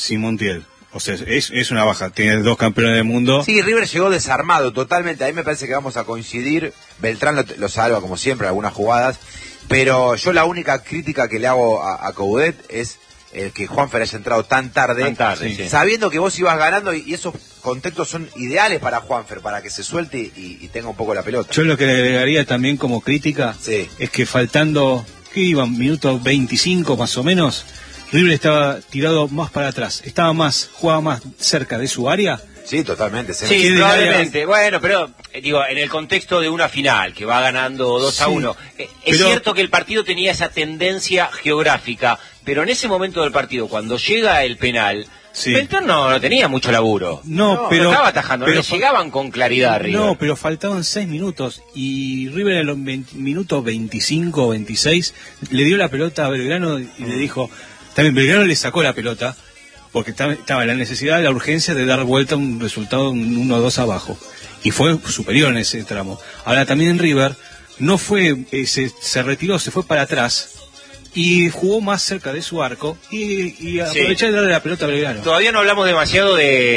sin Montiel. O sea, es una baja. Tiene 2 campeones del mundo. Sí, River llegó desarmado totalmente. Ahí me parece que vamos a coincidir. Beltrán lo salva, como siempre, algunas jugadas. Pero yo la única crítica que le hago a Coudet es que Juanfer haya entrado tan tarde, sí. Sabiendo que vos ibas ganando y esos contextos son ideales para Juanfer, para que se suelte y tenga un poco la pelota. Yo lo que le agregaría también como crítica es que faltando, ¿qué iban? Minutos 25 más o menos, River estaba tirado más para atrás, jugaba más cerca de su área. Sí, totalmente. Sí, probablemente. Bueno, pero digo, en el contexto de una final que va ganando 2-1, es cierto que el partido tenía esa tendencia geográfica, pero en ese momento del partido, cuando llega el penal, Beltrán no tenía mucho laburo. No estaba atajando, no le llegaban con claridad a River. No, pero faltaban 6 minutos y River en los minutos 25 o 26 le dio la pelota a Belgrano y le dijo, también Belgrano le sacó la pelota, porque estaba la necesidad, la urgencia de dar vuelta a un resultado 1-2 abajo. Y fue superior en ese tramo. Ahora también en River no fue, se retiró, se fue para atrás y jugó más cerca de su arco y aprovechó de darle la pelota a Belgrano. Todavía no hablamos demasiado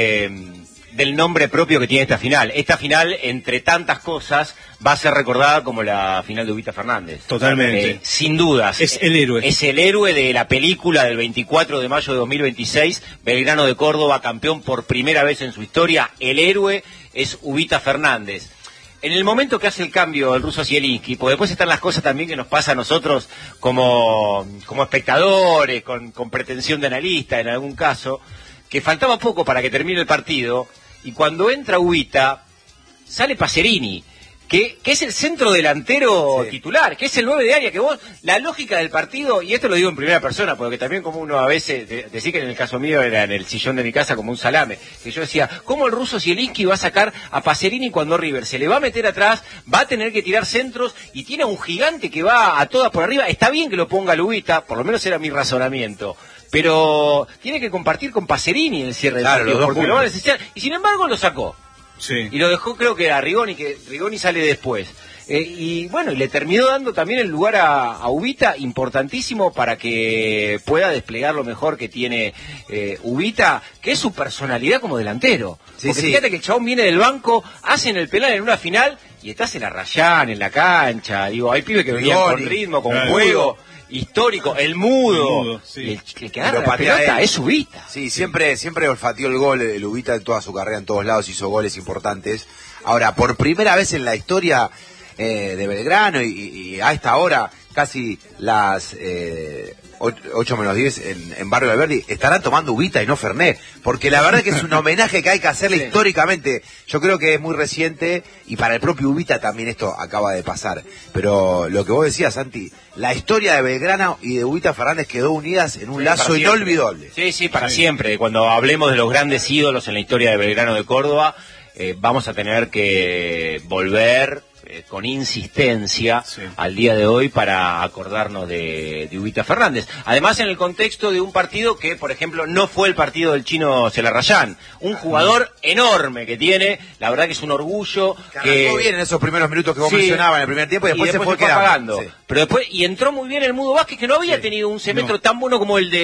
del nombre propio que tiene esta final. Esta final, entre tantas cosas, va a ser recordada como la final de Ubita Fernández. Totalmente. Sin dudas. Es el héroe. Es el héroe de la película del 24 de mayo de 2026. Belgrano de Córdoba, campeón por primera vez en su historia. El héroe es Ubita Fernández. En el momento que hace el cambio el ruso Zielinski, porque después están las cosas también que nos pasa a nosotros como espectadores, con pretensión de analista en algún caso, que faltaba poco para que termine el partido, y cuando entra Ubita, sale Pacerini, que es el centro delantero titular, que es el 9 de área, que vos, la lógica del partido, y esto lo digo en primera persona, porque también como uno a veces, decía que en el caso mío era en el sillón de mi casa como un salame, que yo decía, ¿cómo el ruso Zielinski va a sacar a Pacerini cuando River se le va a meter atrás, va a tener que tirar centros, y tiene a un gigante que va a todas por arriba? Está bien que lo ponga Ubita, por lo menos era mi razonamiento, pero tiene que compartir con Pacerini el cierre del partido, porque lo va a necesitar, y sin embargo lo sacó. Sí. Y lo dejó, creo que a Rigoni, que Rigoni sale después. Y bueno, y le terminó dando también el lugar a Ubita, importantísimo para que pueda desplegar lo mejor que tiene Ubita, que es su personalidad como delantero. Porque fíjate que el chabón viene del banco, hacen el penal en una final y estás en la Rayán, en la cancha. Digo, hay pibes que venían con ritmo, con juego. Histórico, el mudo, el que agarra la pelota es Ubita. Sí, siempre olfateó el gol, el Ubita en toda su carrera, en todos lados hizo goles importantes. Ahora, por primera vez en la historia de Belgrano y a esta hora, casi las 8 menos 10 en Barrio Alberdi, estarán tomando Ubita y no Fernet, porque la verdad que es un homenaje que hay que hacerle históricamente. Yo creo que es muy reciente y para el propio Ubita también esto acaba de pasar. Pero lo que vos decías, Santi, la historia de Belgrano y de Ubita Fernández quedó unidas en un lazo inolvidable. Sí, para siempre. Cuando hablemos de los grandes ídolos en la historia de Belgrano de Córdoba, vamos a tener que volver con insistencia al día de hoy para acordarnos de Ubita Fernández. Además, en el contexto de un partido que, por ejemplo, no fue el partido del chino Celarrayán. Un jugador enorme que tiene, la verdad que es un orgullo. Que arrancó bien en esos primeros minutos que vos mencionabas en el primer tiempo y después se fue apagando. Pero después, y entró muy bien el Mudo Vázquez, que no había tenido un semestre tan bueno como el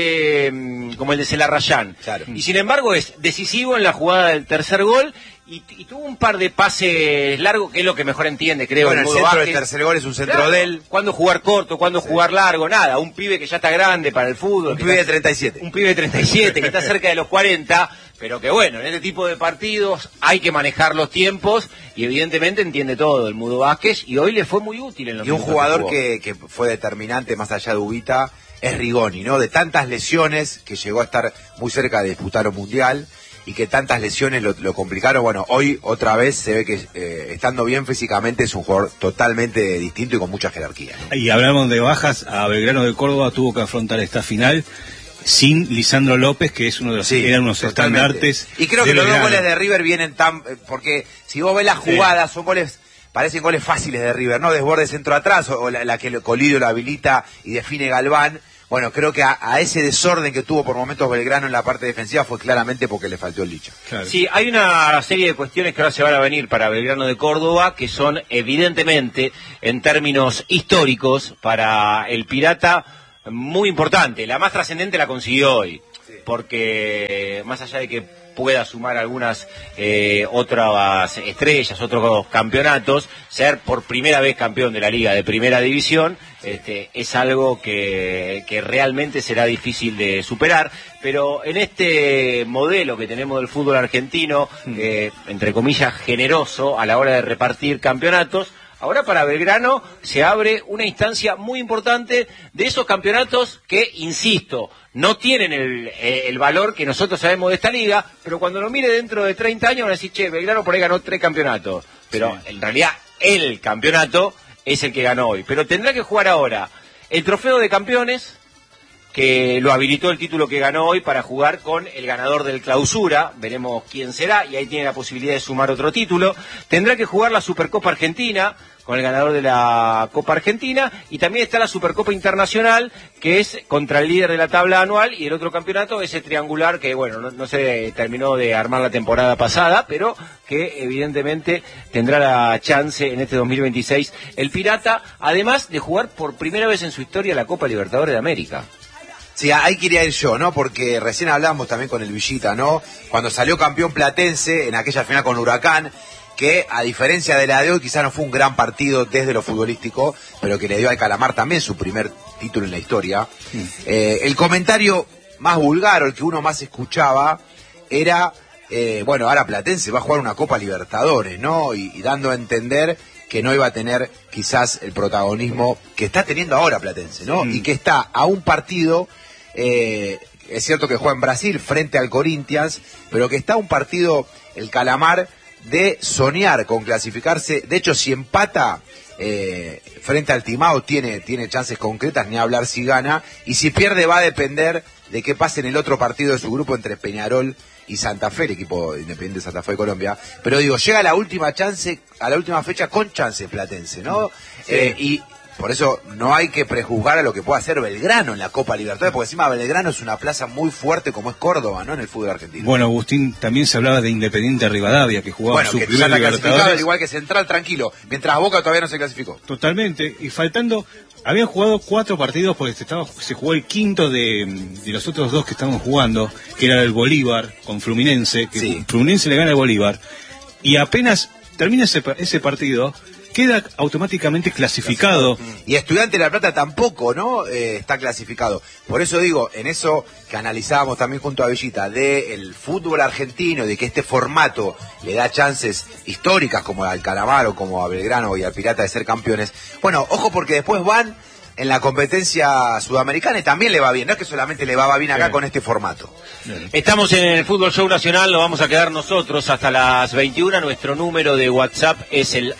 de Celarrayán. Y sin embargo es decisivo en la jugada del tercer gol. Y tuvo un par de pases largos, que es lo que mejor entiende, creo. Bueno, el centro del tercer gol es un centro de él. Cuándo jugar corto, cuándo jugar largo, nada. Un pibe que ya está grande para el fútbol. Un pibe de 37. Un pibe de 37, que está cerca de los 40, pero que bueno, en este tipo de partidos hay que manejar los tiempos y evidentemente entiende todo el Mudo Vázquez y hoy le fue muy útil en los minutos. Y un jugador que fue determinante más allá de Ubita es Rigoni, ¿no? De tantas lesiones que llegó a estar muy cerca de disputar un mundial y que tantas lesiones lo complicaron. Bueno, hoy otra vez se ve que estando bien físicamente es un jugador totalmente distinto y con mucha jerarquía, ¿no? Y hablamos de bajas, a Belgrano de Córdoba tuvo que afrontar esta final sin Lisandro López, que es uno de los eran unos estandartes. Y creo que los dos goles de River vienen tan porque si vos ves las jugadas son goles, parecen goles fáciles de River, ¿no? Desborde centro atrás o la que Colidio lo habilita y define Galván. Bueno, creo que a ese desorden que tuvo por momentos Belgrano en la parte defensiva fue claramente porque le faltó el Licha. Claro. Sí, hay una serie de cuestiones que ahora se van a venir para Belgrano de Córdoba que son evidentemente, en términos históricos, para el Pirata muy importante. La más trascendente la consiguió hoy. porque más allá de que pueda sumar algunas otras estrellas, otros campeonatos, ser por primera vez campeón de la Liga de Primera División, es algo que realmente será difícil de superar, pero en este modelo que tenemos del fútbol argentino, entre comillas generoso a la hora de repartir campeonatos, ahora para Belgrano se abre una instancia muy importante de esos campeonatos que, insisto, no tienen el valor que nosotros sabemos de esta liga, pero cuando lo mire dentro de 30 años van a decir, che, Belgrano por ahí ganó 3 campeonatos, pero en realidad el campeonato es el que ganó hoy. Pero tendrá que jugar ahora el trofeo de campeones, que lo habilitó el título que ganó hoy para jugar con el ganador del clausura, veremos quién será, y ahí tiene la posibilidad de sumar otro título. Tendrá que jugar la Supercopa Argentina, con el ganador de la Copa Argentina, y también está la Supercopa Internacional, que es contra el líder de la tabla anual, y el otro campeonato, ese triangular que, bueno, no se terminó de armar la temporada pasada, pero que evidentemente tendrá la chance en este 2026 el Pirata, además de jugar por primera vez en su historia la Copa Libertadores de América. Sí, ahí quería ir yo, ¿no? Porque recién hablamos también con el Villita, ¿no? Cuando salió campeón Platense en aquella final con Huracán, que a diferencia de la de hoy quizás no fue un gran partido desde lo futbolístico, pero que le dio al Calamar también su primer título en la historia. El comentario más vulgar, o el que uno más escuchaba, era, bueno, ahora Platense va a jugar una Copa Libertadores, ¿no? Y dando a entender que no iba a tener quizás el protagonismo que está teniendo ahora Platense, ¿no? Y que está a un partido, es cierto que juega en Brasil frente al Corinthians, pero que está a un partido el Calamar de soñar con clasificarse. De hecho, si empata frente al Timao tiene chances concretas, ni hablar si gana, y si pierde va a depender de qué pase en el otro partido de su grupo entre Peñarol y Santa Fe, el equipo independiente de Santa Fe de Colombia. Pero digo, llega a la última fecha con chance Platense, ¿no? Y por eso no hay que prejuzgar a lo que pueda hacer Belgrano en la Copa Libertadores, porque encima Belgrano es una plaza muy fuerte como es Córdoba, ¿no? En el fútbol argentino. Bueno, Agustín, también se hablaba de Independiente Rivadavia, que jugaba su primer Libertadores. Al igual que Central, tranquilo, mientras Boca todavía no se clasificó. Totalmente, y faltando, habían jugado 4 partidos porque se jugó el quinto de los otros 2 que estábamos jugando, que era el Bolívar con Fluminense, que Fluminense le gana al Bolívar, y apenas termina ese partido, queda automáticamente clasificado. Y Estudiante de La Plata tampoco, ¿no? Está clasificado. Por eso digo, en eso que analizábamos también junto a Villita, del fútbol argentino, de que este formato le da chances históricas como al Calamar o como a Belgrano y al Pirata de ser campeones. Bueno, ojo porque después van en la competencia sudamericana y también le va bien, no es que solamente le va bien acá con este formato. Estamos en el Fútbol Show Nacional, nos vamos a quedar nosotros hasta las 21, nuestro número de WhatsApp es el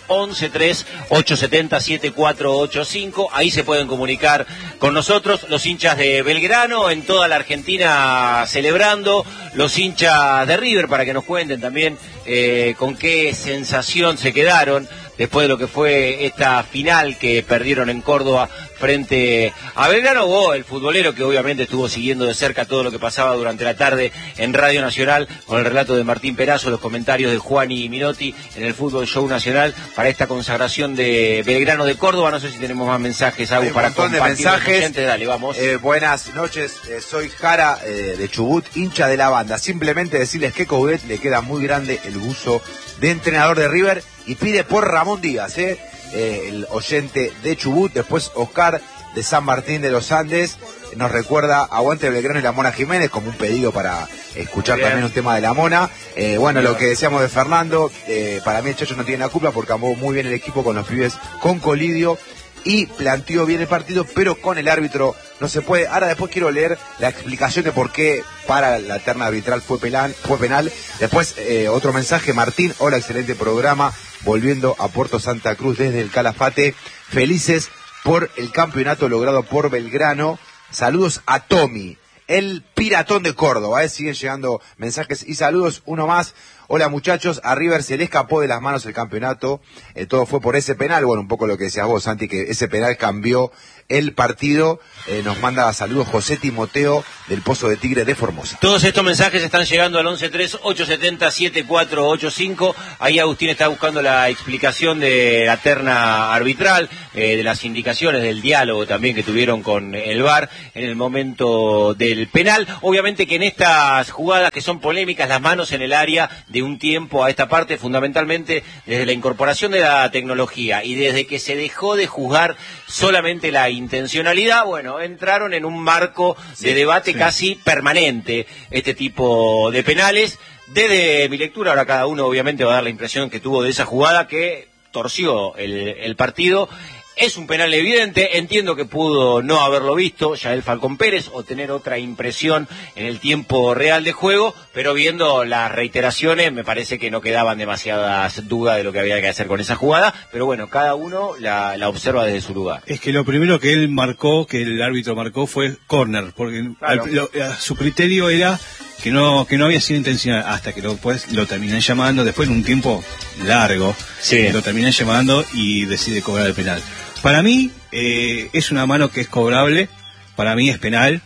113-870-7485, ahí se pueden comunicar con nosotros, los hinchas de Belgrano, en toda la Argentina celebrando, los hinchas de River, para que nos cuenten también con qué sensación se quedaron después de lo que fue esta final que perdieron en Córdoba frente a Belgrano, o el futbolero que obviamente estuvo siguiendo de cerca todo lo que pasaba durante la tarde en Radio Nacional, con el relato de Martín Perazo, los comentarios de Juan y Minotti en el Fútbol Show Nacional para esta consagración de Belgrano de Córdoba. No sé si tenemos más mensajes, Agus, para compartir. Dale, vamos. Buenas noches, soy Jara de Chubut, hincha de la banda. Simplemente decirles que Coudet le queda muy grande el buzo de entrenador de River y pide por Ramón Díaz, el oyente de Chubut. Después Oscar de San Martín de los Andes nos recuerda Aguante Belgrano y la Mona Jiménez como un pedido para escuchar también un tema de la Mona. Bueno, lo que decíamos de Fernando, para mí el Chacho no tiene la culpa porque armó muy bien el equipo con los pibes, con Colidio, y planteó bien el partido, pero con el árbitro no se puede. Ahora después quiero leer la explicación de por qué para la terna arbitral fue penal. Después otro mensaje, Martín, hola, excelente programa, volviendo a Puerto Santa Cruz desde el Calafate, felices por el campeonato logrado por Belgrano, saludos a Tommy, el piratón de Córdoba, siguen llegando mensajes y saludos, uno más. Hola muchachos, a River se le escapó de las manos el campeonato, todo fue por ese penal, bueno, un poco lo que decías vos, Santi, que ese penal cambió el partido. Nos manda saludos José Timoteo del Pozo de Tigre de Formosa. Todos estos mensajes están llegando al 113-870-7485. Ahí Agustín está buscando la explicación de la terna arbitral, de las indicaciones, del diálogo también que tuvieron con el VAR en el momento del penal. Obviamente que en estas jugadas que son polémicas, las manos en el área de un tiempo a esta parte, fundamentalmente desde la incorporación de la tecnología y desde que se dejó de juzgar solamente la intencionalidad, bueno, entraron en un marco de debate casi permanente este tipo de penales. Desde mi lectura, ahora cada uno obviamente va a dar la impresión que tuvo de esa jugada que torció el partido. Es un penal evidente, entiendo que pudo no haberlo visto Yael Falcón Pérez o tener otra impresión en el tiempo real de juego, pero viendo las reiteraciones me parece que no quedaban demasiadas dudas de lo que había que hacer con esa jugada, pero bueno, cada uno la observa desde su lugar. Es que lo primero que él marcó, que el árbitro marcó, fue córner, porque claro, su criterio era que no había sido intencional, hasta que después lo terminan llamando, después de un tiempo largo, lo terminan llamando y decide cobrar el penal. Para mí es una mano que es cobrable, para mí es penal,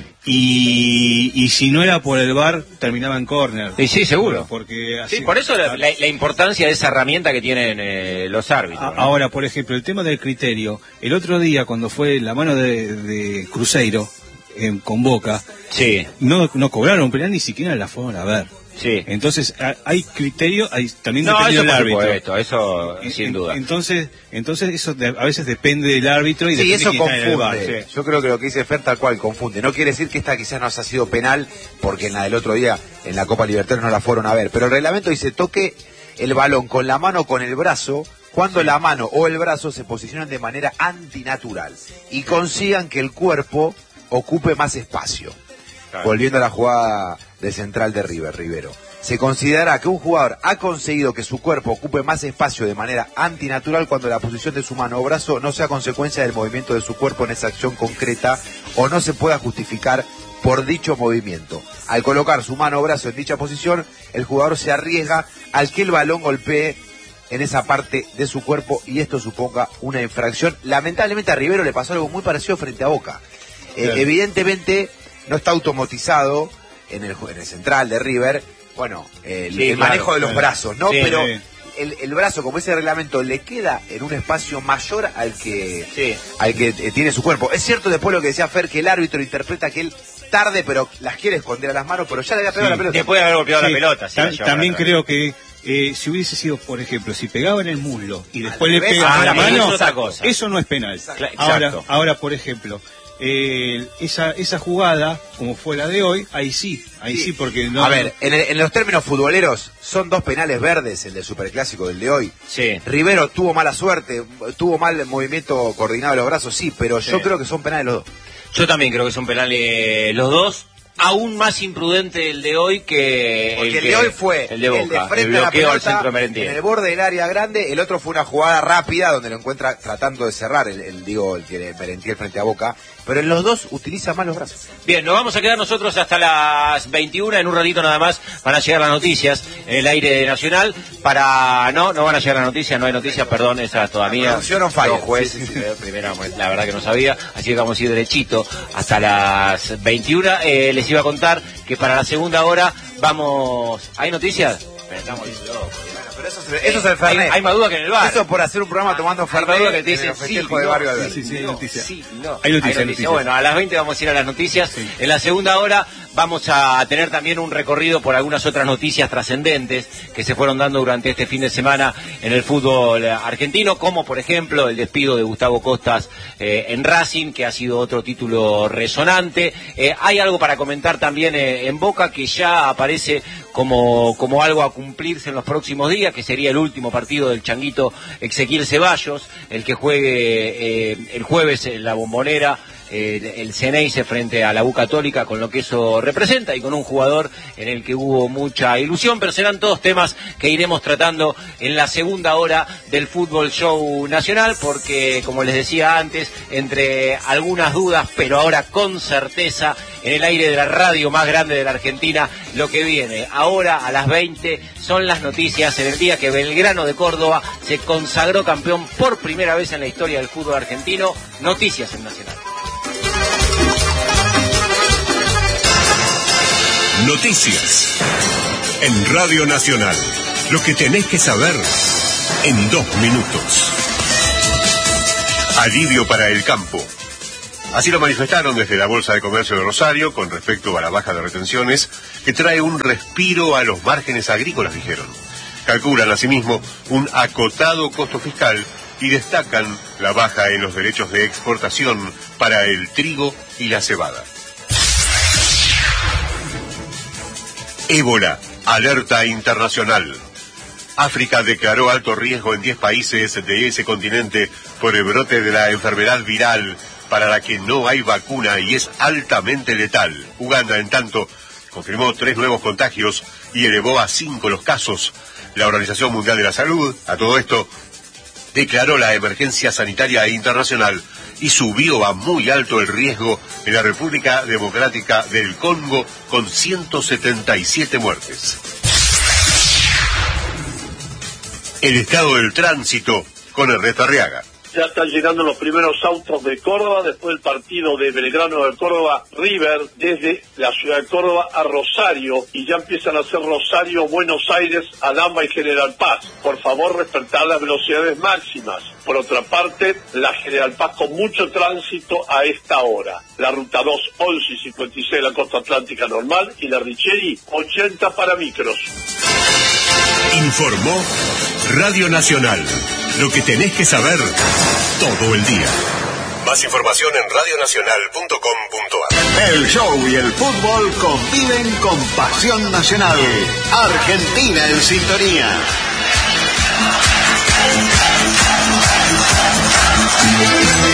y si no era por el VAR terminaba en córner. Sí, seguro. Porque así, por eso la importancia de esa herramienta que tienen los árbitros. Ahora, por ejemplo, el tema del criterio, el otro día cuando fue la mano de Cruzeiro con Boca, no cobraron penal, ni siquiera la fueron a ver. Entonces hay criterio, también depende del árbitro. Eso sin duda. Entonces eso a veces depende del árbitro y eso confunde. VAR. Yo creo que lo que dice Fer tal cual confunde. No quiere decir que esta quizás no haya sido penal, porque en la del otro día, en la Copa Libertadores, no la fueron a ver. Pero el reglamento dice: toque el balón con la mano o con el brazo cuando la mano o el brazo se posicionan de manera antinatural y consigan que el cuerpo ocupe más espacio. Volviendo a la jugada de central de Rivero. Se considera que un jugador ha conseguido que su cuerpo ocupe más espacio de manera antinatural cuando la posición de su mano o brazo no sea consecuencia del movimiento de su cuerpo en esa acción concreta o no se pueda justificar por dicho movimiento. Al colocar su mano o brazo en dicha posición, el jugador se arriesga al que el balón golpee en esa parte de su cuerpo y esto suponga una infracción. Lamentablemente a Rivero le pasó algo muy parecido frente a Boca. Evidentemente no está automatizado en el central de River, el manejo de los brazos, ¿no? Pero el brazo, como ese reglamento, le queda en un espacio mayor al que tiene su cuerpo. Es cierto después lo que decía Fer, que el árbitro interpreta que él tarde, pero las quiere esconder a las manos, pero ya le había pegado la pelota. Después de haber golpeado la pelota. También creo que si hubiese sido, por ejemplo, si pegaba en el muslo y después le pega a la mano, eso no es penal. Ahora, por ejemplo, esa jugada, como fue la de hoy, ahí sí, porque no... A ver, en los términos futboleros, son dos penales verdes, el del Superclásico del de hoy. Rivero tuvo mala suerte, tuvo mal movimiento coordinado de los brazos, pero yo creo que son penales los dos. Yo también creo que son penales los dos. Aún más imprudente el de hoy que el de hoy fue el de Boca, el bloqueo al centro Merentiel. En el borde del área grande, el otro fue una jugada rápida donde lo encuentra tratando de cerrar el que Merentiel frente a Boca, pero en los dos utiliza más los brazos. Bien, nos vamos a quedar nosotros hasta las 21, en un ratito nada más van a llegar las noticias en el aire nacional, no van a llegar las noticias, no hay noticias, perdón, esa todavía. Los jueces, primero, la verdad que no sabía, así que vamos a ir derechito hasta las 21, les iba a contar que para la segunda hora ¿hay noticias? Estamos locos. Pero eso es el Fernet. Hay más duda que en el bar. Eso por hacer un programa tomando Fernet. Hay más duda que te dicen hay noticias. Hay noticias. Bueno, a las 20 vamos a ir a las noticias. En la segunda hora vamos a tener también un recorrido por algunas otras noticias trascendentes que se fueron dando durante este fin de semana en el fútbol argentino, como por ejemplo el despido de Gustavo Costas en Racing, que ha sido otro título resonante. Hay algo para comentar también en Boca, que ya aparece como algo a cumplirse en los próximos días, que sería el último partido del changuito Ezequiel Ceballos, el que juegue el jueves en la Bombonera, el Ceneice frente a la U Católica, con lo que eso representa y con un jugador en el que hubo mucha ilusión, pero serán todos temas que iremos tratando en la segunda hora del Fútbol Show Nacional, porque como les decía antes, entre algunas dudas, pero ahora con certeza, en el aire de la radio más grande de la Argentina, lo que viene ahora a las 20 son las noticias en el día que Belgrano de Córdoba se consagró campeón por primera vez en la historia del fútbol argentino. Noticias en Nacional. Noticias en Radio Nacional. Lo que tenés que saber en 2 minutos. Alivio para el campo. Así lo manifestaron desde la Bolsa de Comercio de Rosario con respecto a la baja de retenciones, que trae un respiro a los márgenes agrícolas, dijeron. Calculan asimismo un acotado costo fiscal y destacan la baja en los derechos de exportación para el trigo y la cebada. Ébola, alerta internacional. África declaró alto riesgo en 10 países de ese continente por el brote de la enfermedad viral para la que no hay vacuna y es altamente letal. Uganda, en tanto, confirmó 3 nuevos contagios y elevó a 5 los casos. La Organización Mundial de la Salud, a todo esto, declaró la emergencia sanitaria internacional y subió a muy alto el riesgo en la República Democrática del Congo con 177 muertes. El estado del tránsito con Ernesto Arriaga. Ya están llegando los primeros autos de Córdoba, después del partido de Belgrano de Córdoba, River, desde la ciudad de Córdoba a Rosario, y ya empiezan a hacer Rosario, Buenos Aires, Alhambra y General Paz. Por favor, respetar las velocidades máximas. Por otra parte, la General Paz con mucho tránsito a esta hora. La ruta 2, 11 y 56 de la costa atlántica normal, y la Richeri, 80 para micros. Informó Radio Nacional. Lo que tenés que saber todo el día. Más información en radionacional.com.ar. El show y el fútbol conviven con pasión nacional. Argentina en sintonía.